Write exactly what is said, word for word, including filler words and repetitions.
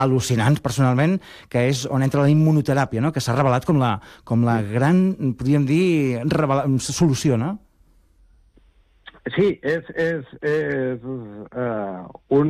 al·lucinants, personalment, que és on entra la immunoteràpia, no? Que s'ha revelat com la, com la gran, podríem dir, revela... solució, no? Sí, és, és, és uh, un